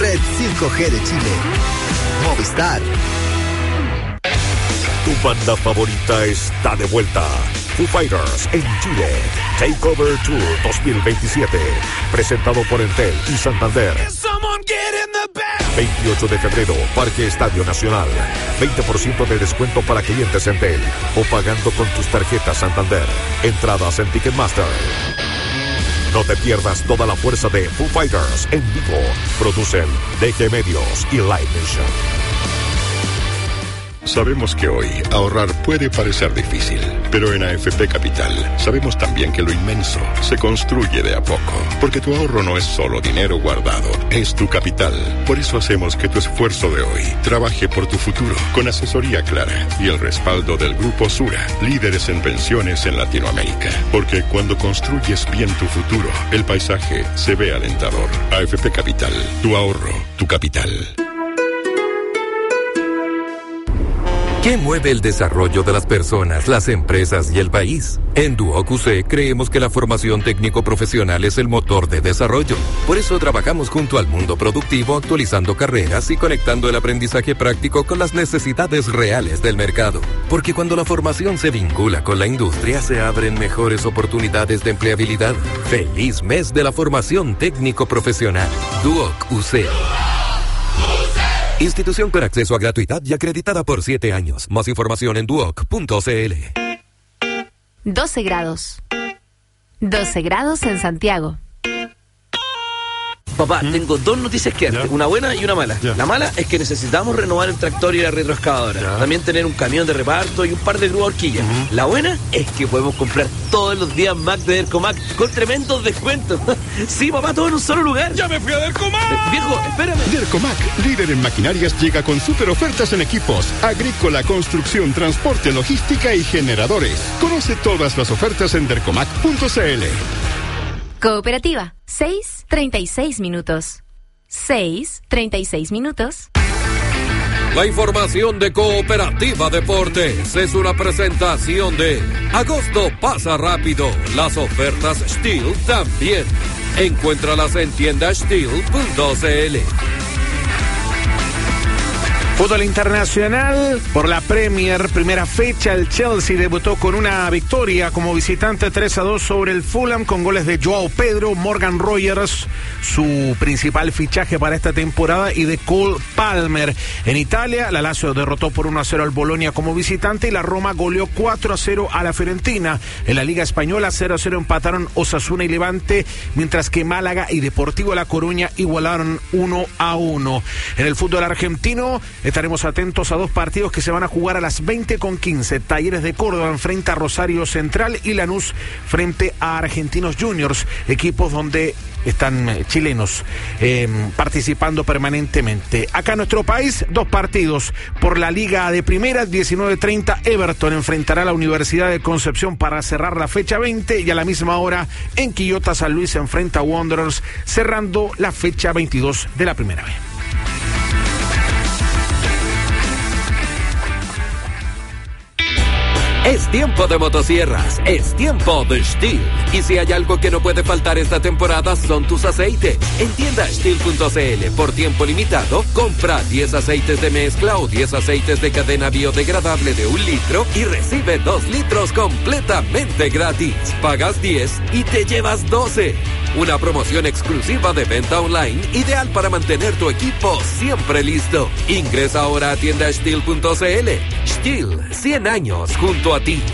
red 5G de Chile. Movistar. Tu banda favorita está de vuelta. Foo Fighters en Chile. Takeover Tour 2027. Presentado por Entel y Santander. 28 de febrero, Parque Estadio Nacional. 20% de descuento para clientes Entel o pagando con tus tarjetas Santander. Entradas en Ticketmaster. No te pierdas toda la fuerza de Foo Fighters en vivo. Producen DG Medios y Live Nation. Sabemos que hoy ahorrar puede parecer difícil, pero en AFP Capital sabemos también que lo inmenso se construye de a poco, porque tu ahorro no es solo dinero guardado, es tu capital. Por eso hacemos que tu esfuerzo de hoy trabaje por tu futuro, con asesoría clara y el respaldo del Grupo Sura, líderes en pensiones en Latinoamérica. Porque cuando construyes bien tu futuro, el paisaje se ve alentador. AFP Capital, tu ahorro, tu capital. ¿Qué mueve el desarrollo de las personas, las empresas y el país? En Duoc UC creemos que la formación técnico-profesional es el motor de desarrollo. Por eso trabajamos junto al mundo productivo, actualizando carreras y conectando el aprendizaje práctico con las necesidades reales del mercado. Porque cuando la formación se vincula con la industria, se abren mejores oportunidades de empleabilidad. ¡Feliz mes de la formación técnico-profesional! Duoc UC. Institución con acceso a gratuidad y acreditada por 7 años. Más información en duoc.cl. 12 grados. 12 grados en Santiago. Papá, tengo dos noticias que darte, una buena y una mala. La mala es que necesitamos renovar el tractor y la retroexcavadora. También tener un camión de reparto y un par de grúas horquillas. La buena es que podemos comprar todos los días Mac de Dercomac con tremendos descuentos. Sí, papá, todo en un solo lugar. ¡Ya me fui a Dercomac! Viejo, espérame. Dercomac, líder en maquinarias, llega con super ofertas en equipos, agrícola, construcción, transporte, logística y generadores. Conoce todas las ofertas en dercomac.cl. Cooperativa, 6:36 minutos. 6:36 minutos. La información de Cooperativa Deportes es una presentación de Agosto pasa rápido. Las ofertas Steel también. Encuéntralas en tiendasteel.cl. Fútbol internacional por la Premier, primera fecha, el Chelsea debutó con una victoria como visitante 3-2 sobre el Fulham con goles de Joao Pedro, Morgan Rogers, su principal fichaje para esta temporada, y de Cole Palmer. En Italia, la Lazio derrotó por 1-0 al Bolonia como visitante y la Roma goleó 4-0 a la Fiorentina. En la Liga Española, 0-0 empataron Osasuna y Levante, mientras que Málaga y Deportivo La Coruña igualaron 1-1. En el fútbol argentino, estaremos atentos a dos partidos que se van a jugar a las 20:15. Talleres de Córdoba enfrenta a Rosario Central y Lanús frente a Argentinos Juniors, equipos donde están chilenos participando permanentemente. Acá en nuestro país, dos partidos por la Liga de Primera. 19:30 Everton enfrentará a la Universidad de Concepción para cerrar la fecha 20, y a la misma hora en Quillota San Luis se enfrenta a Wanderers, cerrando la fecha 22 de la Primera B. Es tiempo de motosierras, es tiempo de Steel. Y si hay algo que no puede faltar esta temporada son tus aceites. En tiendasteel.cl, por tiempo limitado, compra 10 aceites de mezcla o 10 aceites de cadena biodegradable de 1 litro y recibe 2 litros completamente gratis. Pagas 10 y te llevas 12. Una promoción exclusiva de venta online, ideal para mantener tu equipo siempre listo. Ingresa ahora a tiendasteel.cl. Steel, 100 años junto a ti.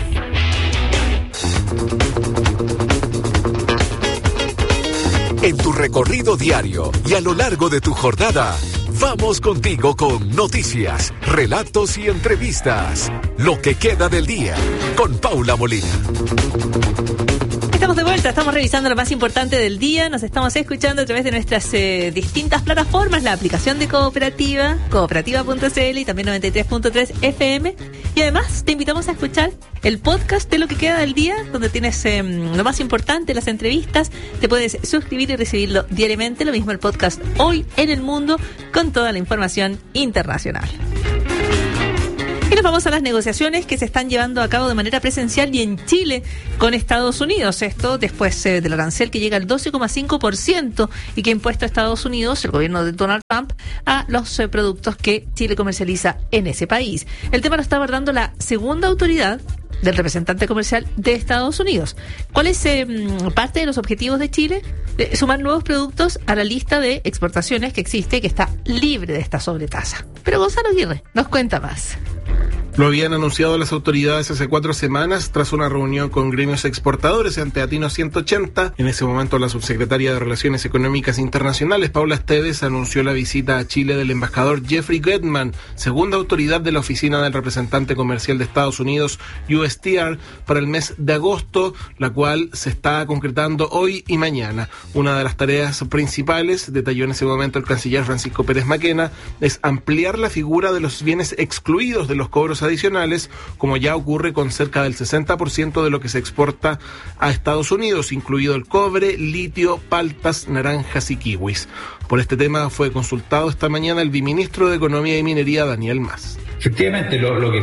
En tu recorrido diario y a lo largo de tu jornada, vamos contigo con noticias, relatos y entrevistas. Lo que queda del día con Paula Molina. Estamos de vuelta, estamos revisando lo más importante del día, nos estamos escuchando a través de nuestras distintas plataformas, la aplicación de Cooperativa, cooperativa.cl y también 93.3 FM. Y además te invitamos a escuchar el podcast de Lo que queda del día, donde tienes lo más importante, las entrevistas. Te puedes suscribir y recibirlo diariamente, lo mismo el podcast Hoy en el Mundo, con toda la información internacional. Y nos vamos a las negociaciones que se están llevando a cabo de manera presencial y en Chile con Estados Unidos. Esto después del arancel que llega al 12,5% y que ha impuesto a Estados Unidos, el gobierno de Donald Trump, a los productos que Chile comercializa en ese país. El tema lo está abordando la segunda autoridad del representante comercial de Estados Unidos. ¿Cuál es parte de los objetivos de Chile? Sumar nuevos productos a la lista de exportaciones que existe, que está libre de esta sobretasa. Pero Gonzalo Aguirre nos cuenta más. Lo habían anunciado las autoridades hace 4 semanas tras una reunión con gremios exportadores ante Atino 180. En ese momento la subsecretaria de Relaciones Económicas Internacionales, Paula Esteves, anunció la visita a Chile del embajador Jeffrey Getman, segunda autoridad de la oficina del representante comercial de Estados Unidos, USTR, para el mes de agosto, la cual se está concretando hoy y mañana. Una de las tareas principales, detalló en ese momento el canciller Francisco Pérez Maquena, es ampliar la figura de los bienes excluidos de los cobros adicionales, como ya ocurre con cerca del 60% de lo que se exporta a Estados Unidos, incluido el cobre, litio, paltas, naranjas y kiwis. Por este tema fue consultado esta mañana el viceministro de Economía y Minería, Daniel Mas. Efectivamente,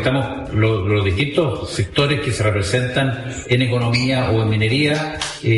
los distintos sectores que se representan en economía o en minería,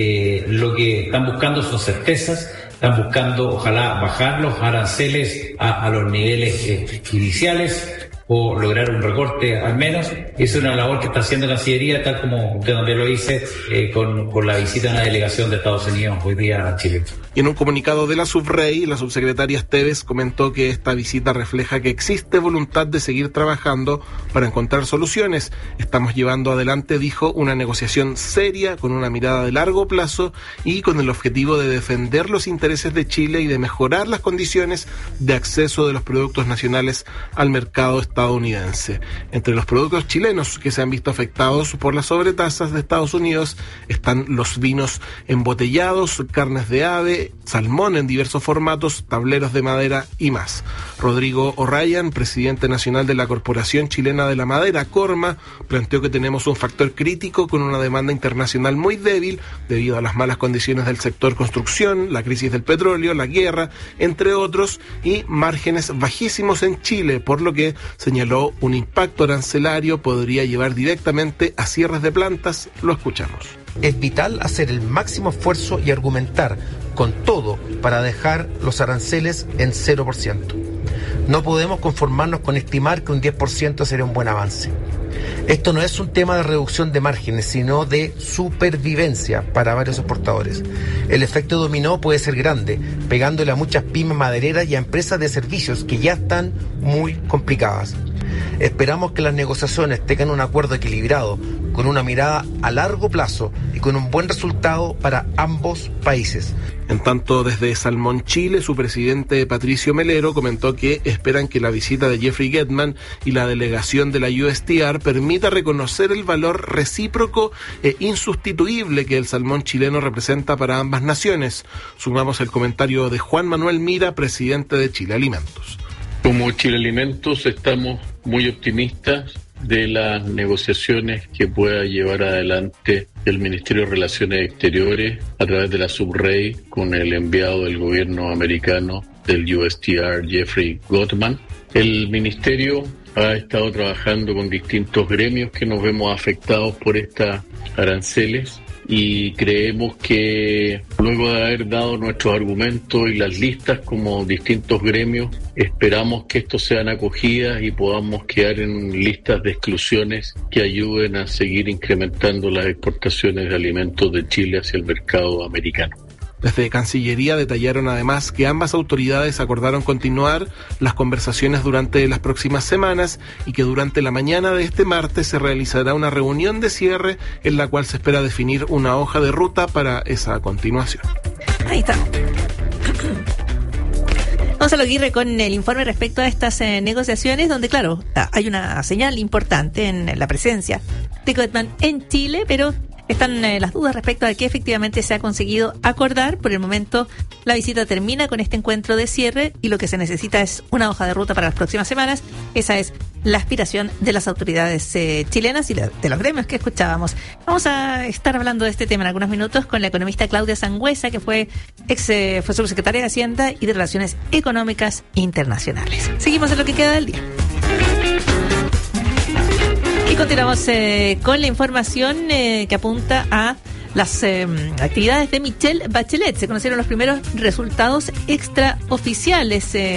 lo que están buscando son certezas. Están buscando, ojalá, bajar los aranceles a los niveles iniciales o lograr un recorte al menos. Es una labor que está haciendo la Cancillería, tal como usted también lo dice, con la visita de una delegación de Estados Unidos hoy día a Chile. Y en un comunicado de la Subrey, la subsecretaria Esteves comentó que esta visita refleja que existe voluntad de seguir trabajando para encontrar soluciones. Estamos llevando adelante, dijo, una negociación seria con una mirada de largo plazo y con el objetivo de defender los intereses de Chile y de mejorar las condiciones de acceso de los productos nacionales al mercado estadounidense. Entre los productos chilenos que se han visto afectados por las sobretasas de Estados Unidos están los vinos embotellados, carnes de ave, salmón en diversos formatos, tableros de madera y más. Rodrigo O'Ryan, presidente nacional de la Corporación Chilena de la Madera, Corma, planteó que tenemos un factor crítico con una demanda internacional muy débil debido a las malas condiciones del sector construcción, la crisis del petróleo, la guerra, entre otros, y márgenes bajísimos en Chile, por lo que señaló un impacto arancelario podría llevar directamente a cierres de plantas. Lo escuchamos. Es vital hacer el máximo esfuerzo y argumentar con todo para dejar los aranceles en 0%. No podemos conformarnos con estimar que un 10% sería un buen avance. Esto no es un tema de reducción de márgenes, sino de supervivencia para varios exportadores. El efecto dominó puede ser grande, pegándole a muchas pymes madereras y a empresas de servicios que ya están muy complicadas. Esperamos que las negociaciones tengan un acuerdo equilibrado, con una mirada a largo plazo y con un buen resultado para ambos países. En tanto, desde Salmón Chile, su presidente Patricio Melero comentó que esperan que la visita de Jeffrey Getman y la delegación de la USTR permita reconocer el valor recíproco e insustituible que el salmón chileno representa para ambas naciones. Sumamos el comentario de Juan Manuel Mira, presidente de Chile Alimentos. Como Chile Alimentos estamos muy optimistas de las negociaciones que pueda llevar adelante el Ministerio de Relaciones Exteriores a través de la Subrey con el enviado del gobierno americano del USTR, Jeffrey Getman. El Ministerio ha estado trabajando con distintos gremios que nos vemos afectados por estas aranceles y creemos que luego de haber dado nuestros argumentos y las listas como distintos gremios, esperamos que estos sean acogidas y podamos quedar en listas de exclusiones que ayuden a seguir incrementando las exportaciones de alimentos de Chile hacia el mercado americano. Desde Cancillería detallaron además que ambas autoridades acordaron continuar las conversaciones durante las próximas semanas y que durante la mañana de este martes se realizará una reunión de cierre en la cual se espera definir una hoja de ruta para esa continuación. Ahí está. Gonzalo Aguirre con el informe respecto a estas negociaciones, donde, claro, hay una señal importante en la presencia de Getman en Chile, pero están las dudas respecto a que efectivamente se ha conseguido acordar. Por el momento, la visita termina con este encuentro de cierre y lo que se necesita es una hoja de ruta para las próximas semanas. Esa es la aspiración de las autoridades chilenas y de los gremios que escuchábamos. Vamos a estar hablando de este tema en algunos minutos con la economista Claudia Sangüesa, que fue subsecretaria de Hacienda y de Relaciones Económicas Internacionales. Seguimos en lo que queda del día. Y continuamos con la información que apunta a las actividades de Michelle Bachelet. Se conocieron los primeros resultados extraoficiales de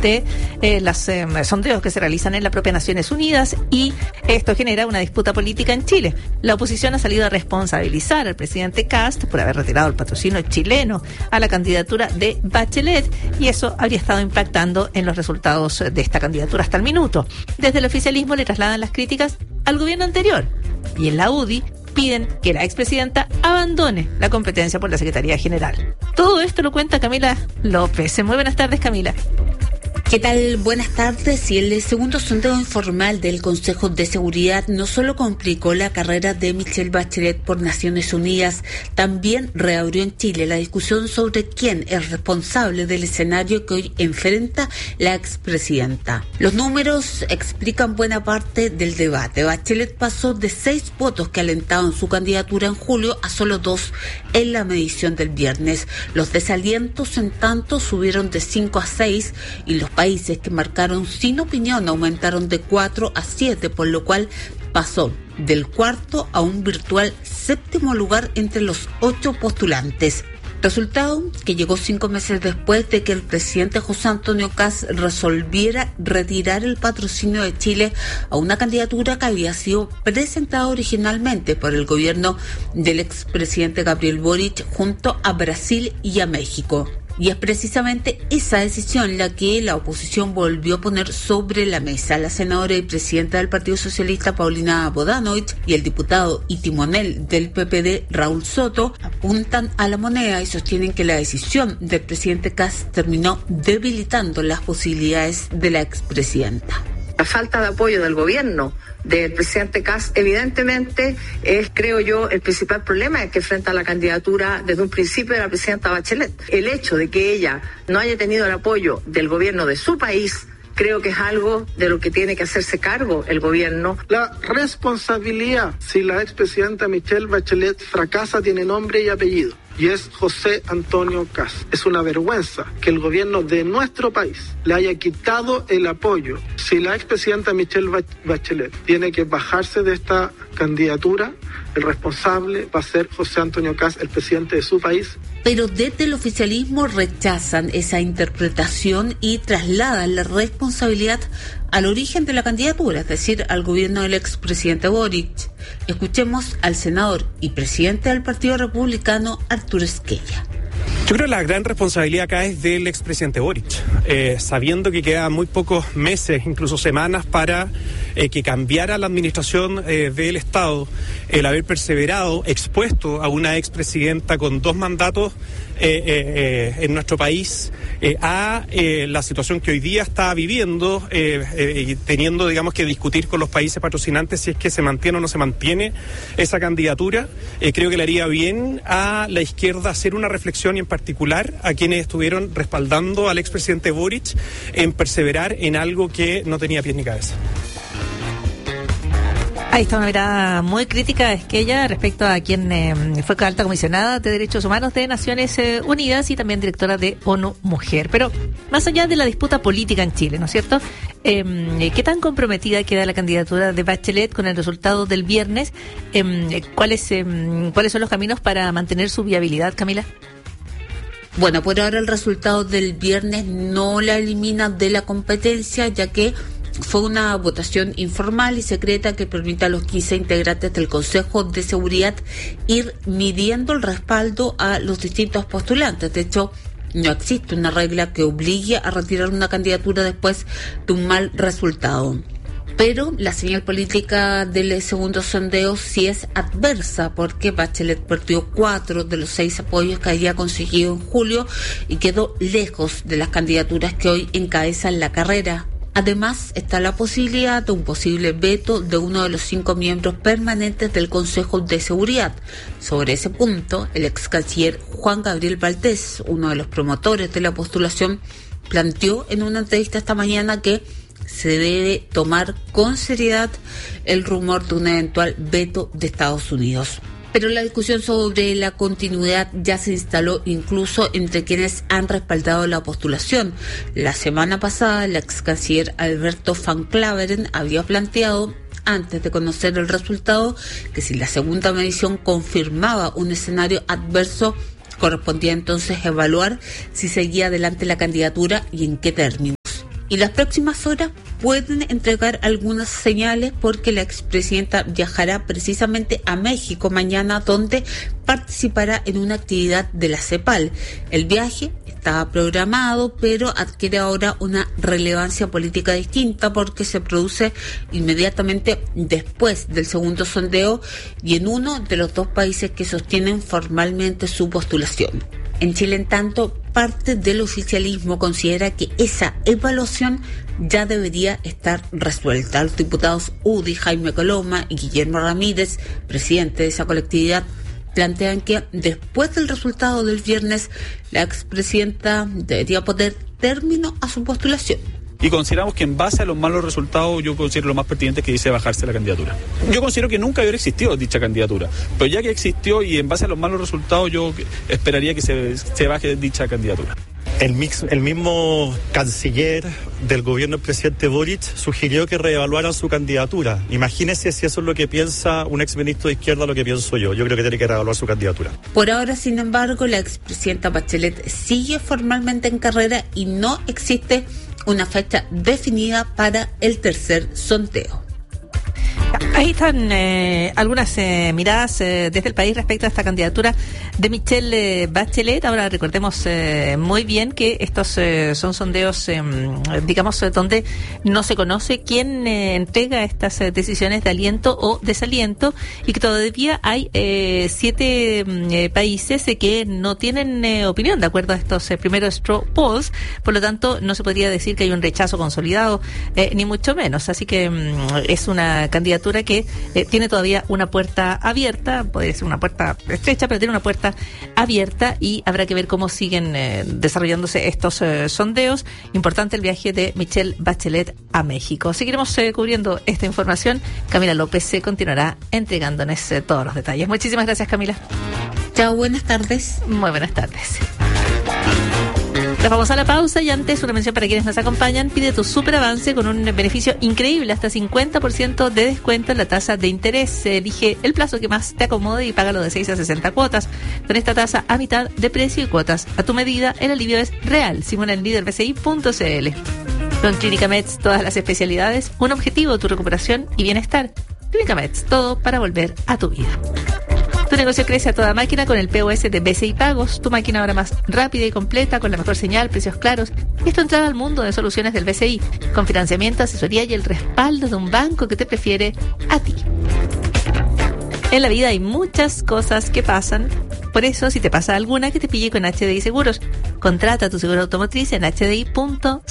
los sondeos que se realizan en la propia Naciones Unidas, y esto genera una disputa política en Chile. La oposición ha salido a responsabilizar al presidente Kast por haber retirado el patrocinio chileno a la candidatura de Bachelet, y eso habría estado impactando en los resultados de esta candidatura hasta el minuto. Desde el oficialismo le trasladan las críticas al gobierno anterior, y en la UDI piden que la expresidenta abandone la competencia por la Secretaría General. Todo esto lo cuenta Camila López. Muy buenas tardes, Camila. ¿Qué tal? Buenas tardes. Y el segundo sondeo informal del Consejo de Seguridad no solo complicó la carrera de Michelle Bachelet por Naciones Unidas, también reabrió en Chile la discusión sobre quién es responsable del escenario que hoy enfrenta la expresidenta. Los números explican buena parte del debate. Bachelet pasó de 6 votos que alentaban su candidatura en julio a solo 2 en la medición del viernes. Los desalientos, en tanto, subieron de 5 a 6, y los países que marcaron sin opinión aumentaron de 4 a 7, por lo cual pasó del cuarto a un virtual 7º lugar entre los 8 postulantes. Resultado que llegó 5 meses después de que el presidente José Antonio Kast resolviera retirar el patrocinio de Chile a una candidatura que había sido presentada originalmente por el gobierno del expresidente Gabriel Boric junto a Brasil y a México. Y es precisamente esa decisión la que la oposición volvió a poner sobre la mesa. La senadora y presidenta del Partido Socialista, Paulina Bodanovich, y el diputado y timonel del PPD, Raúl Soto, apuntan a la moneda y sostienen que la decisión del presidente Kast terminó debilitando las posibilidades de la expresidenta. La falta de apoyo del gobierno del presidente Kast evidentemente es, creo yo, el principal problema que enfrenta la candidatura desde un principio de la presidenta Bachelet. El hecho de que ella no haya tenido el apoyo del gobierno de su país, creo que es algo de lo que tiene que hacerse cargo el gobierno. La responsabilidad, si la expresidenta Michelle Bachelet fracasa, tiene nombre y apellido, y es José Antonio Kast. Es una vergüenza que el gobierno de nuestro país le haya quitado el apoyo. Si la expresidenta Michelle Bachelet tiene que bajarse de esta candidatura, el responsable va a ser José Antonio Kast, el presidente de su país. Pero desde el oficialismo rechazan esa interpretación y trasladan la responsabilidad al origen de la candidatura, es decir, al gobierno del expresidente Boric. Escuchemos al senador y presidente del Partido Republicano, Arturo Esquella. Yo creo que la gran responsabilidad acá es del expresidente Boric, sabiendo que quedan muy pocos meses, incluso semanas, para que cambiara la administración del Estado, el haber perseverado, expuesto a una expresidenta con 2 mandatos en nuestro país a la situación que hoy día está viviendo, y teniendo, digamos, que discutir con los países patrocinantes si es que se mantiene o no se mantiene esa candidatura. Creo que le haría bien a la izquierda hacer una reflexión, y en particular a quienes estuvieron respaldando al expresidente Boric en perseverar en algo que no tenía pies ni cabeza. Ahí está una mirada muy crítica Esquella respecto a quien fue alta comisionada de Derechos Humanos de Naciones Unidas y también directora de ONU Mujer. Pero más allá de la disputa política en Chile, ¿no es cierto? ¿Qué tan comprometida queda la candidatura de Bachelet con el resultado del viernes? ¿Cuáles son los caminos para mantener su viabilidad, Camila? Bueno, por ahora el resultado del viernes no la elimina de la competencia, ya que fue una votación informal y secreta que permite a los 15 integrantes del Consejo de Seguridad ir midiendo el respaldo a los distintos postulantes. De hecho, no existe una regla que obligue a retirar una candidatura después de un mal resultado. Pero la señal política del segundo sondeo sí es adversa, porque Bachelet perdió 4 de los 6 apoyos que había conseguido en julio y quedó lejos de las candidaturas que hoy encabezan la carrera. Además, está la posibilidad de un posible veto de uno de los 5 miembros permanentes del Consejo de Seguridad. Sobre ese punto, el ex canciller Juan Gabriel Valdés, uno de los promotores de la postulación, planteó en una entrevista esta mañana que se debe tomar con seriedad el rumor de un eventual veto de Estados Unidos. Pero la discusión sobre la continuidad ya se instaló incluso entre quienes han respaldado la postulación. La semana pasada, el ex canciller Alberto Van Claveren había planteado antes de conocer el resultado que si la segunda medición confirmaba un escenario adverso, correspondía entonces evaluar si seguía adelante la candidatura y en qué términos. Y las próximas horas pueden entregar algunas señales porque la expresidenta viajará precisamente a México mañana, donde participará en una actividad de la CEPAL. El viaje estaba programado, pero adquiere ahora una relevancia política distinta porque se produce inmediatamente después del segundo sondeo y en uno de los dos países que sostienen formalmente su postulación. En Chile, en tanto, parte del oficialismo considera que esa evaluación ya debería estar resuelta. Los diputados Udi, Jaime Coloma y Guillermo Ramírez, presidente de esa colectividad, plantean que después del resultado del viernes, la expresidenta debería poner término a su postulación. Y consideramos que en base a los malos resultados, yo considero lo más pertinente que dice bajarse la candidatura. Yo considero que nunca hubiera existido dicha candidatura, pero ya que existió y en base a los malos resultados, yo esperaría que se baje dicha candidatura. El mismo canciller del gobierno del presidente Boric sugirió que reevaluaran su candidatura. Imagínese si eso es lo que piensa un exministro de izquierda, lo que pienso yo. Yo creo que tiene que reevaluar su candidatura. Por ahora, sin embargo, la expresidenta Bachelet sigue formalmente en carrera y no existe una fecha definida para el tercer sondeo. Ahí están algunas miradas desde el país respecto a esta candidatura de Michelle Bachelet. Ahora recordemos muy bien que estos son sondeos, digamos, donde no se conoce quién entrega estas decisiones de aliento o desaliento y que todavía hay 7 países que no tienen opinión de acuerdo a estos primeros straw polls. Por lo tanto, no se podría decir que hay un rechazo consolidado, ni mucho menos. Así que es una candidatura que tiene todavía una puerta abierta, podría ser una puerta estrecha, pero tiene una puerta abierta y habrá que ver cómo siguen desarrollándose estos sondeos. Importante el viaje de Michelle Bachelet a México. Seguiremos cubriendo esta información. Camila López continuará entregándonos todos los detalles. Muchísimas gracias, Camila. Chao, buenas tardes. Muy buenas tardes. Nos vamos a la pausa y antes una mención para quienes nos acompañan. Pide tu super avance con un beneficio increíble, hasta 50% de descuento en la tasa de interés. Elige el plazo que más te acomode y págalo de 6 a 60 cuotas. Con esta tasa a mitad de precio y cuotas a tu medida, el alivio es real. Simula en líderbci.cl. Con Clínica Meds, todas las especialidades, un objetivo, tu recuperación y bienestar. Clínica Meds, todo para volver a tu vida. Tu negocio crece a toda máquina con el POS de BCI Pagos, tu máquina ahora más rápida y completa, con la mejor señal, precios claros. Y es tu entrada al mundo de soluciones del BCI, con financiamiento, asesoría y el respaldo de un banco que te prefiere a ti. En la vida hay muchas cosas que pasan, por eso si te pasa alguna, que te pille con HDI Seguros. Contrata tu seguro automotriz en hdi.cl.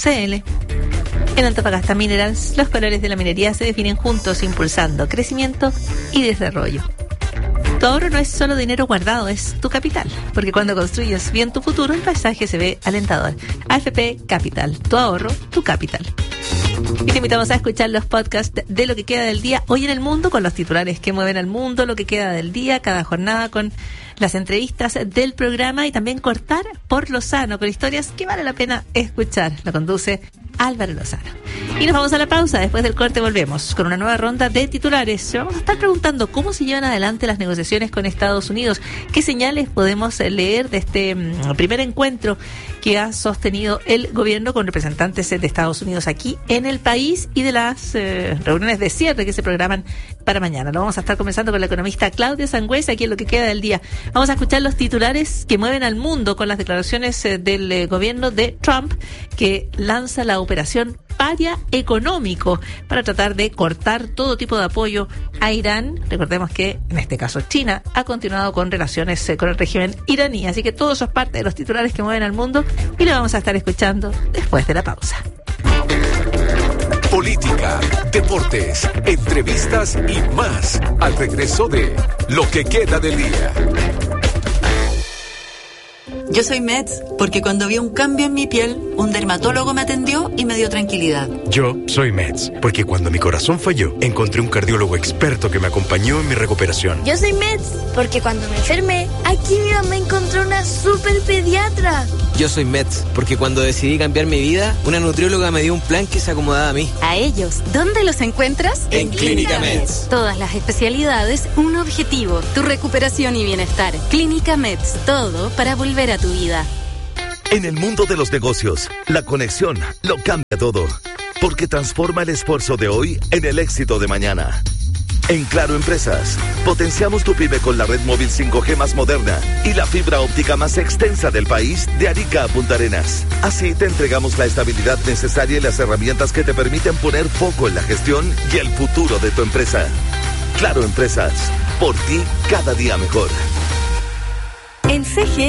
En Antofagasta Minerals, los colores de la minería se definen juntos, impulsando crecimiento y desarrollo. Tu ahorro no es solo dinero guardado, es tu capital, porque cuando construyes bien tu futuro, el paisaje se ve alentador. AFP Capital, tu ahorro, tu capital. Y te invitamos a escuchar los podcasts de Lo que queda del día hoy en el mundo, con los titulares que mueven al mundo, lo que queda del día, cada jornada con las entrevistas del programa y también Cortar por Lozano, con historias que vale la pena escuchar. Lo conduce Álvaro Lozano. Y nos vamos a la pausa. Después del corte volvemos con una nueva ronda de titulares. Vamos a estar preguntando cómo se llevan adelante las negociaciones con Estados Unidos, qué señales podemos leer de este primer encuentro que ha sostenido el gobierno con representantes de Estados Unidos aquí en el país y de las reuniones de cierre que se programan para mañana. Lo vamos a estar conversando con la economista Claudia Sangüesa aquí en Lo que queda del día. Vamos a escuchar los titulares que mueven al mundo con las declaraciones del gobierno de Trump, que lanza la operación Paria Económico para tratar de cortar todo tipo de apoyo a Irán. Recordemos que en este caso China ha continuado con relaciones con el régimen iraní, así que todo eso es parte de los titulares que mueven al mundo y lo vamos a estar escuchando después de la pausa. Política, deportes, entrevistas y más al regreso de Lo que queda del día. Yo soy Meds porque cuando vi un cambio en mi piel, un dermatólogo me atendió y me dio tranquilidad. Yo soy Meds porque cuando mi corazón falló, encontré un cardiólogo experto que me acompañó en mi recuperación. Yo soy Meds porque cuando me enfermé, aquí mi mamá encontró una super pediatra. Yo soy Mets, porque cuando decidí cambiar mi vida, una nutrióloga me dio un plan que se acomodaba a mí. A ellos, ¿dónde los encuentras? En Clínica Mets. Todas las especialidades, un objetivo, tu recuperación y bienestar. Clínica Mets, todo para volver a tu vida. En el mundo de los negocios, la conexión lo cambia todo, porque transforma el esfuerzo de hoy en el éxito de mañana. En Claro Empresas, potenciamos tu pyme con la red móvil 5G más moderna y la fibra óptica más extensa del país, de Arica a Punta Arenas. Así te entregamos la estabilidad necesaria y las herramientas que te permiten poner foco en la gestión y el futuro de tu empresa. Claro Empresas, por ti cada día mejor. En CG